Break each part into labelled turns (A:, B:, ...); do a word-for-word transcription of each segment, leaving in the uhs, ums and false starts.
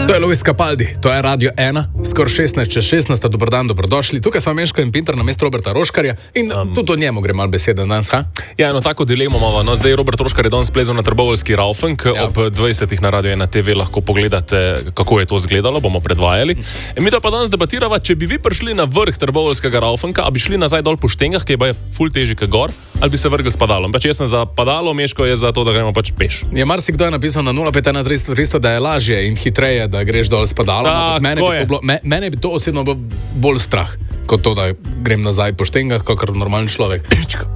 A: To je Luis Capaldi, to je Radio ena, skoro šestnajst čez šestnajst, dobro dan, dobrodošli. Tukaj smo Meško in Pinter na mesto Roberta Roškarja in um, tudi o njemu gre malo besede danes, ha?
B: Ja, eno tako dilemo imamo, no, zdaj Robert Roškar je danes plezal na trboveljski Raufenk, ja. Ob dvajsetih na Radio ena te ve lahko pogledate, kako je to izgledalo, bomo predvajali. In mi to pa danes debatirava, če bi vi prišli na vrh trboveljskega Raufenka, a bi šli nazaj dol po štengah, ki je baje ful težji kot gor, ali bi se vrgli s padalom. Pač jaz sem za padalo, Meško je za to, da gremo pač peš.
A: Je marsikdo je napisal na nula pet ena tristo tristo, da je lažje in hitreje, da greš dol s padalom. Mene bi, bilo, me, mene bi to osebno bilo bolj strah, kot to, da grem nazaj po štengah, kakor normalen človek.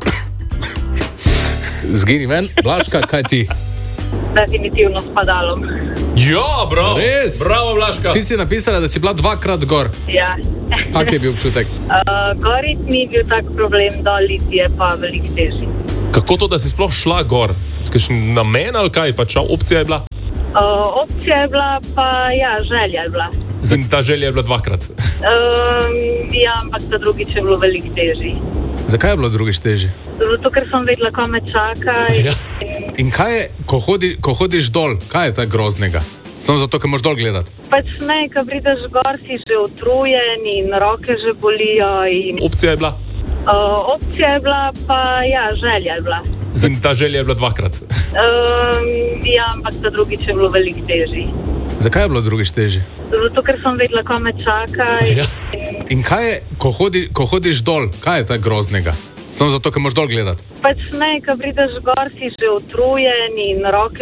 A: Zgini ven, Blažka, kaj ti?
C: Definitivno s padalom.
B: Ja, bravo!
A: Res?
B: Bravo, Blažka!
A: Ti si napisala, da si bila dvakrat gor.
C: Ja.
A: Kak je bil občutek?
C: Uh, gorit ni bil tak problem, doli je pa veliko težji.
B: Kako to, da si sploh šla gor? Kakšen namen ali kaj? Pač opcija je bila?
C: Uh, opcija je bila, pa ja, želja je bila.
B: In ta želja je bila dvakrat?
C: Uh, ja, ampak ta drugič je bilo veliko težji.
A: Zakaj je bilo drugič težji?
C: Zato, ker sem vedela, ko me čaka.
A: Ja. In kaj je, ko, hodi, ko hodiš dol, kaj je tako groznega? Samo zato, ker moraš dol gledati.
C: Pač ne, ko prideš gor, si že utrujen in roke že bolijo. In...
B: Opcija je bila?
C: Uh, opcija je bila, pa ja, želja je bila.
B: In ta želja je bila dvakrat?
C: Uh, ja, ampak ta drugič je bilo veliko težji.
A: Zakaj je bilo drugič težji?
C: Zato, ker sem vedela, ko me čaka.
A: Ja. In kaj je, ko, hodi, ko hodiš dol, kaj je tako groznega? Samo zato, ker moraš dol gledati.
C: Pač ne, ko prideš gor, si že utrujen in roke